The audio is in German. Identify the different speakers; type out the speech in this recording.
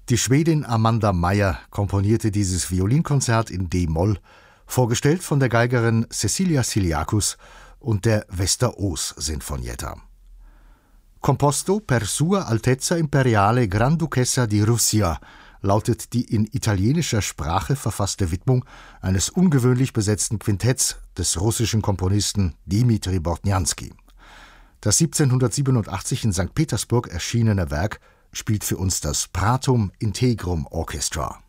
Speaker 1: Die Schwedin Amanda Meyer komponierte dieses Violinkonzert in D-Moll, vorgestellt von der Geigerin Cecilia Siliakus und der Västerås-Sinfonietta. Composto per Sua Altezza Imperiale Granduchessa di Russia lautet die in italienischer Sprache verfasste Widmung eines ungewöhnlich besetzten Quintetts des russischen Komponisten Dmitri Bortnjanski. Das 1787 in St. Petersburg erschienene Werk spielt für uns das Pratum Integrum Orchestra.